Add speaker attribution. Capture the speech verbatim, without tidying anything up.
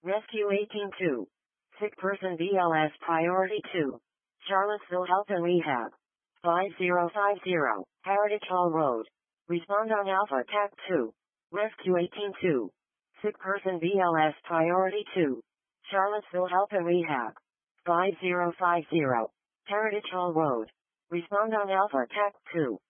Speaker 1: Rescue eighteen two. Sick person B L S priority two. Charlottesville Health and Rehab. five zero five zero, Heritage Hall Road. Respond on Alpha T A C two. Rescue eighteen two. Sick person B L S priority two. Charlottesville Health and Rehab. five zero five zero, Heritage Hall Road. Respond on Alpha T A C two.